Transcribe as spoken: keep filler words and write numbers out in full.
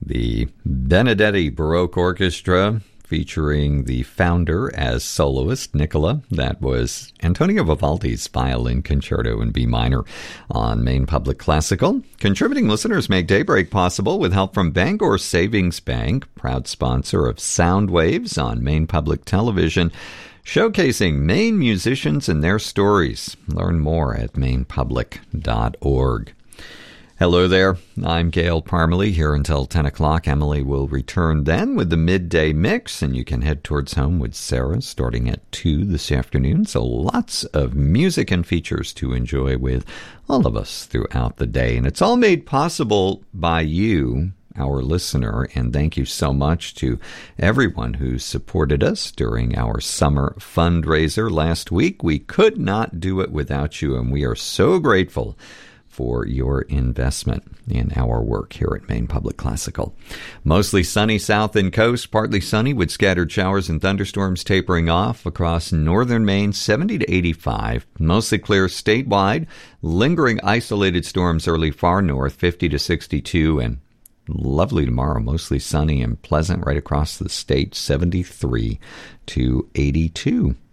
The Benedetti Baroque Orchestra, featuring the founder as soloist, Nicola. That was Antonio Vivaldi's Violin Concerto in B minor on Maine Public Classical. Contributing listeners make Daybreak possible with help from Bangor Savings Bank, proud sponsor of Sound Waves on Maine Public Television, showcasing Maine musicians and their stories. Learn more at maine public dot org. Hello there. I'm Gail Parmalee here until ten o'clock. Emily will return then with the midday mix, and you can head towards home with Sarah starting at two this afternoon. So lots of music and features to enjoy with all of us throughout the day. And it's all made possible by you, our listener, and thank you so much to everyone who supported us during our summer fundraiser last week. We could not do it without you, and we are so grateful for your investment in our work here at Maine Public Classical. Mostly sunny south and coast, partly sunny with scattered showers and thunderstorms tapering off across northern Maine, seventy to eighty-five. Mostly clear statewide, lingering isolated storms early far north, fifty to sixty-two, and lovely tomorrow, mostly sunny and pleasant right across the state, seventy-three to eighty-two.